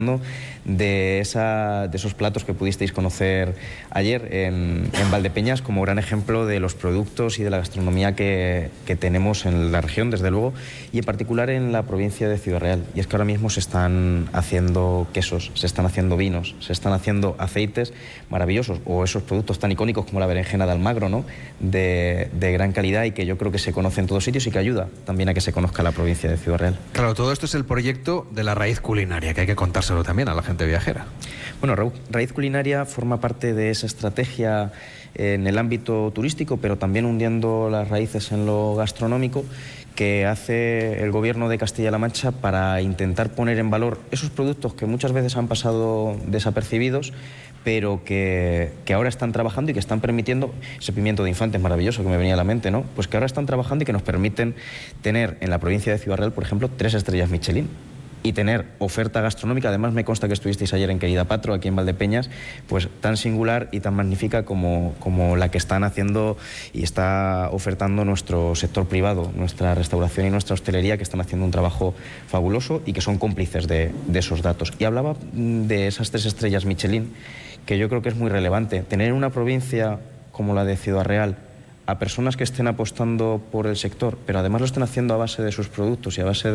de esos platos que pudisteis conocer ayer en Valdepeñas como gran ejemplo de los productos y de la gastronomía que tenemos en la región, desde luego, y en particular en la provincia de Ciudad Real. Y es que ahora mismo se están haciendo quesos, se están haciendo vinos, se están haciendo aceites maravillosos, o esos productos tan icónicos como la berenjena de Almagro, ¿no?, de gran calidad, y que yo creo que se conoce en todos sitios y que ayuda también a que se conozca la provincia de Ciudad Real. Claro, todo esto es el proyecto de la Raíz Culinaria, que hay que contárselo también a la gente viajera. Bueno, Raíz Culinaria forma parte de esa estrategia en el ámbito turístico, pero también hundiendo las raíces en lo gastronómico, que hace el Gobierno de Castilla-La Mancha para intentar poner en valor esos productos que muchas veces han pasado desapercibidos, pero que ahora están trabajando y que están permitiendo, ese pimiento de Infantes maravilloso que me venía a la mente, ¿no?, pues que ahora están trabajando y que nos permiten tener en la provincia de Ciudad Real, por ejemplo, 3 estrellas Michelin. Y tener oferta gastronómica, además me consta que estuvisteis ayer en Querida Patro, aquí en Valdepeñas, pues tan singular y tan magnífica como la que están haciendo y está ofertando nuestro sector privado, nuestra restauración y nuestra hostelería, que están haciendo un trabajo fabuloso y que son cómplices de esos datos. Y hablaba de esas 3 estrellas Michelin, que yo creo que es muy relevante. Tener una provincia como la de Ciudad Real a personas que estén apostando por el sector, pero además lo estén haciendo a base de sus productos y a base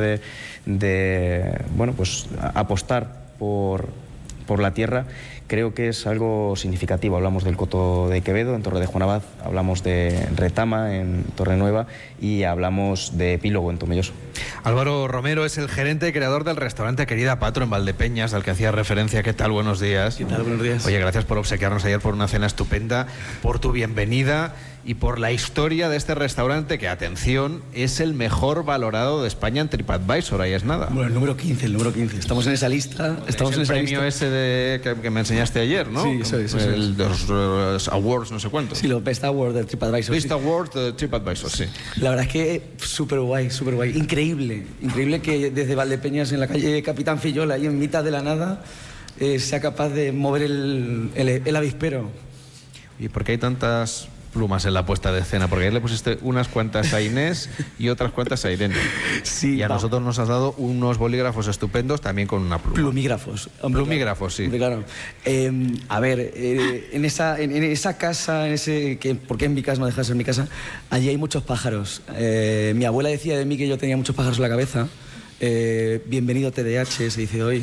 de bueno, pues apostar por la tierra, creo que es algo significativo. Hablamos del Coto de Quevedo, en Torre de Juan Abad, hablamos de Retama, en Torrenueva, y hablamos de Epílogo, en Tomelloso. Álvaro Romero es el gerente y creador del restaurante Querida Patro en Valdepeñas, al que hacía referencia. ¿Qué tal? Buenos días. ¿Qué tal? Buenos días. Oye, gracias por obsequiarnos ayer por una cena estupenda, por tu bienvenida y por la historia de este restaurante que, atención, es el mejor valorado de España en TripAdvisor. Ahí es nada. Bueno, el número 15. Estamos en esa lista. Estamos es en el esa premio lista. ese que me enseñaste ayer, ¿no? Sí, eso es. Los awards, no sé cuántos. Sí, los Best Awards de TripAdvisor. Best Awards de TripAdvisor, sí. La verdad es que súper guay, súper guay. Increíble que desde Valdepeñas, en la calle Capitán Fillola, ahí en mitad de la nada, sea capaz de mover el avispero. ¿Y por qué hay tantas plumas en la puesta de escena? Porque ayer le pusiste unas cuantas a Inés y otras cuantas a Irene. Sí, y a nosotros nos has dado unos bolígrafos estupendos también con una pluma. Plumígrafos. Plumígrafos, sí. Claro. A ver, en esa casa, porque en mi casa no deja de ser mi casa, allí hay muchos pájaros. Mi abuela decía de mí que yo tenía muchos pájaros en la cabeza. Bienvenido TDAH, se dice hoy.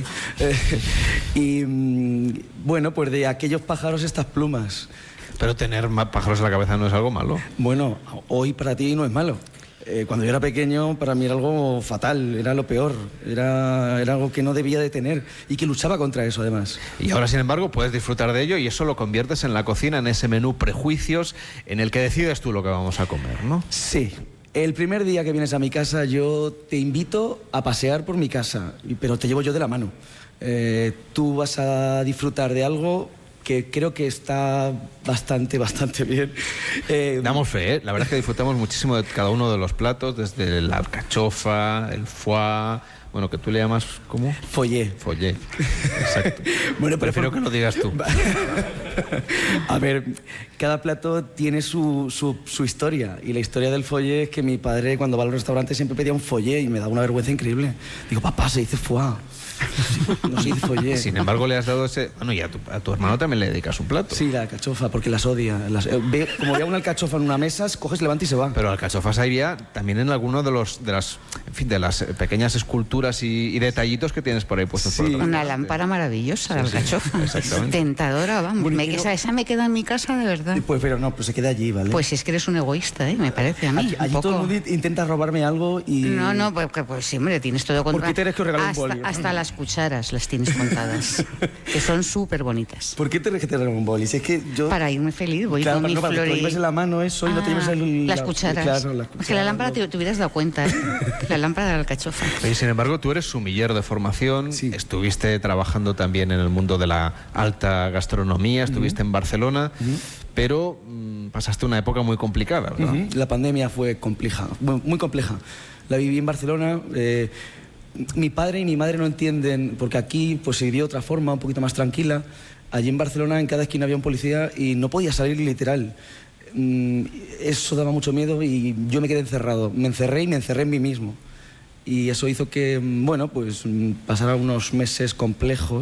Bueno, pues de aquellos pájaros estas plumas. Pero tener más pájaros en la cabeza no es algo malo. Bueno, hoy para ti no es malo. Cuando yo era pequeño, para mí era algo fatal, era lo peor, era algo que no debía de tener y que luchaba contra eso, además. Y ahora, sin embargo, puedes disfrutar de ello y eso lo conviertes en la cocina, en ese menú prejuicios, en el que decides tú lo que vamos a comer, ¿no? Sí. El primer día que vienes a mi casa, yo te invito a pasear por mi casa, pero te llevo yo de la mano. Tú vas a disfrutar de algo que creo que está bastante bien. Damos fe, ¿eh? La verdad es que disfrutamos muchísimo de cada uno de los platos, desde la alcachofa, el foie, bueno, que tú le llamas, ¿cómo? Follé. Follé, exacto. Bueno, prefiero que lo digas tú. A ver, cada plato tiene su historia, y la historia del follé es que mi padre, cuando va al restaurante, siempre pedía un follé y me da una vergüenza increíble. Digo, papá, se dice foie. No se dice follé. Sin embargo, le has dado ese... Bueno, y a tu hermano también le dedicas un plato. Sí, la alcachofa, porque las odia. Como ve una alcachofa en una mesa, coges, levanta y se va. Pero alcachofas había también en alguno de las pequeñas esculturas y detallitos que tienes por ahí puestos. Sí. Por atrás. Una lámpara maravillosa, la alcachofa. Exactamente. Tentadora, vamos. Bueno, Esa me queda en mi casa, de verdad. Pues, pero no, pues se queda allí, ¿vale? Pues es que eres un egoísta, me parece a mí. Allí todo el mundo intenta robarme algo y... No, pues sí, hombre, tienes todo controlado. ¿Por qué tienes que regalar un boli? Hasta las cucharas las tienes contadas, que son súper bonitas. ¿Por qué te regalan un boli? Si es que yo... Para irme feliz, voy claro, con mi para que te lo lleves en la mano eso y no te lleves las cucharas. Claro, las cucharas. Es que la lámpara te hubieras dado cuenta, la lámpara de la alcachofa. Oye, sin embargo, tú eres sumiller de formación, sí. Estuviste trabajando también en el mundo de la alta gastronomía, estuviste en Barcelona, pero pasaste una época muy complicada, ¿verdad? La pandemia fue compleja, muy compleja. La viví en Barcelona. Mi padre y mi madre no entienden, porque aquí pues se vivió de otra forma, un poquito más tranquila. Allí en Barcelona, en cada esquina había un policía y no podía salir, literal. Eso daba mucho miedo y yo me quedé encerrado. Me encerré en mí mismo. y eso hizo que, bueno, pues pasara unos meses complejos